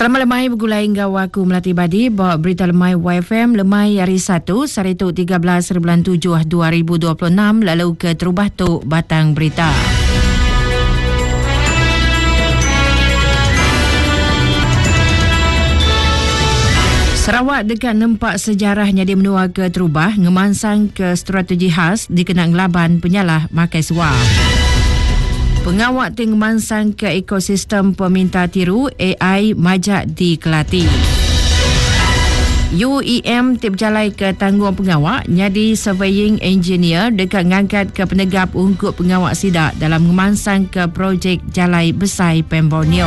Selamat lemai bergulai hingga waku melati badi bawa berita lemai YFM lemai hari 1 Sarituk 13/7/2026 lalu ke terubah tu batang berita. Sarawak dekat nempak sejarahnya di menua ke terubah ngemansang ke strategi khas dikenang laban penyalah makai suap. Pengawak tingmansang ke ekosistem peminta tiru AI majak di Kelati. UEM tip jalai ke tanggung pengawak nyadi surveying engineer dekat ngangkat ke penegap ungkup pengawak sidak dalam ngemansang ke projek jalai besai Pemborneo.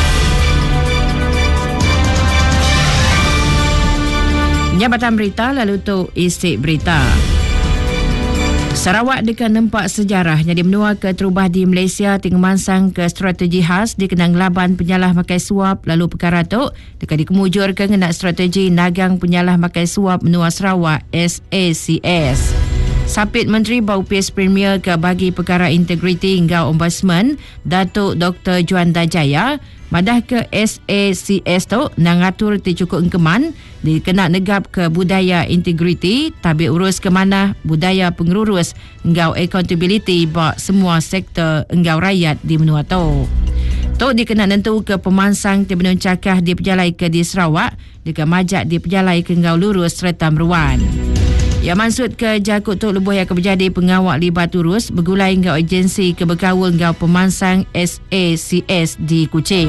Nyabatan berita lalu tu isi berita. Sarawak dekat nempak sejarahnya di menua ke terubah di Malaysia tingmansang ke strategi khas dikenang laban penyalah makai suap lalu perkara tu dekat dikemujur ke ngenak strategi nagang penyalah makai suap menua Sarawak SACS. Sapit Menteri Baupis Premier ke bagi perkara integriti hingga Ombudsman Datuk Dr. Juan Dajaya madah ke SACS tu nang atur cukup engkeman dikena negap ke budaya integriti tabi urus ke mana budaya pengurus enggau accountability bak semua sektor enggau rakyat di menua tu. Tu dikena nentu ke pemansang di benun cakah di pejalai ke di Sarawak dekat majak di pejalai ke enggau lurus serta meruan. Yang maksud ke jakut tu lebuh yang berjadi pengawak libat urus bergulai hingga agensi ke berkawal hingga pemansang SACS di Kuching.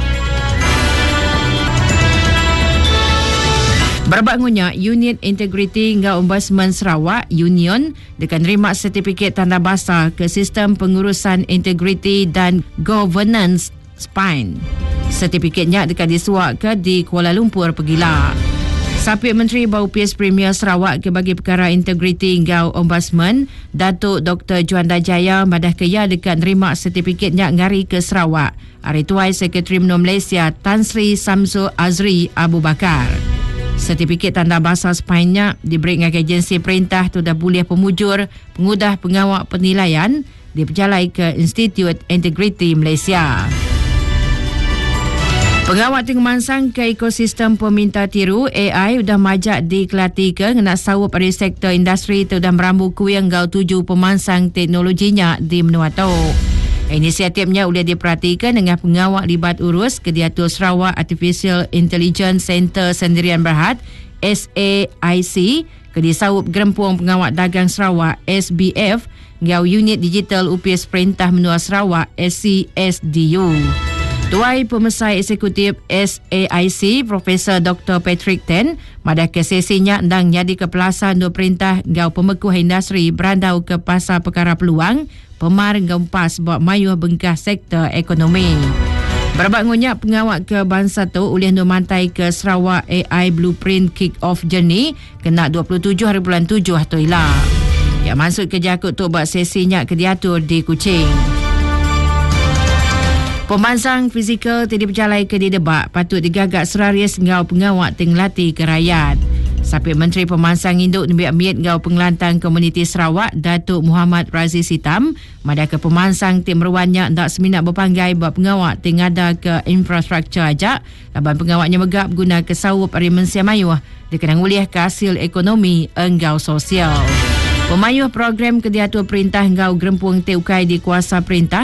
Berbagunya Unit Integriti hingga Ombudsman Sarawak Union dengan terima sertifikat tanda basah ke sistem pengurusan integriti dan governance SPINE. Sertifikatnya dekat disuak ke di Kuala Lumpur Pegila. Sapit Menteri Baupis Premier Sarawak ke bagi perkara integriti hingga Ombudsman Datuk Dr. Juan Dajaya madah kaya dekat nerima sertifikatnya ngari ke Sarawak. Hari tuai Sekretari UMNO Malaysia Tan Sri Samsul Azri Abu Bakar. Sertifikat tanda basah SPINE-nya diberi dengan agensi perintah tu dah boleh pemujur pengudah pengawak penilaian diperjalai ke Institut Integriti Malaysia. Pengawak tingmansang ke ekosistem peminta tiru AI sudah majak di Kelati ke nak sawup pada sektor industri tu dah merambu kuing gau 7 pemansang teknologinya di menua tu. Inisiatifnya boleh diperhatikan dengan pengawak libat urus ke Diatur Sarawak Artificial Intelligence Center Sendirian Berhad SAIC ke disawup Gerempung Pengawak Dagang Sarawak SBF gau unit digital UPS Perintah Menua Sarawak SCSDU. Tuai Pemesai Eksekutif SAIC Profesor Dr. Patrick Ten madah ke sesinya ndang jadi kepelasan dua perintah gau pemekuh industri berandau ke pasar perkara peluang pemar gempas buat mayuh bengkah sektor ekonomi. Berbagunya pengawak ke bangsa tu ulih mantai ke Sarawak AI Blueprint Kick-Off Journey kena 27/7 tu ilah. Yang masuk ke jakut tu buat sesinya ke diatur di Kuching. Pemansang fizikal tidak berjalai ke di debak patut digagak seraris ngau pengawak tenglati ke rakyat. Sapit Menteri Pemansang Induk Nembiak ngau pengelantang komuniti Sarawak Datuk Muhammad Raziz Hitam madah ke pemansang tim meruannya ndak seminat berpanggai buat pengawak tingada ke infrastruktur ajak laban pengawaknya megap guna ke sawup Arimensia Mayuh dikenang ulih ke hasil ekonomi enggau sosial. Pemayuh program ke diatur perintah ngau Gerempung Teukai di kuasa perintah